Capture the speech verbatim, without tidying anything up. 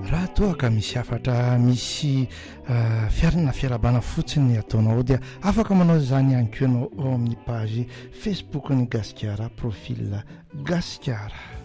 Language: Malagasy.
raha toaka misy afatra misy uh, fiarana fiarabana fotsiny ataonao dia afaka manao zany ihany koa ianao ao amin'ny page Facebook ny Gasikara profil Gasikara.